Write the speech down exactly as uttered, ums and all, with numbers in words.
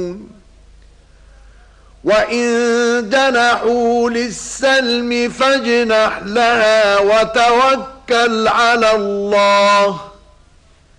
وإن جنحوا للسلم فاجنح لها وتوكل على الله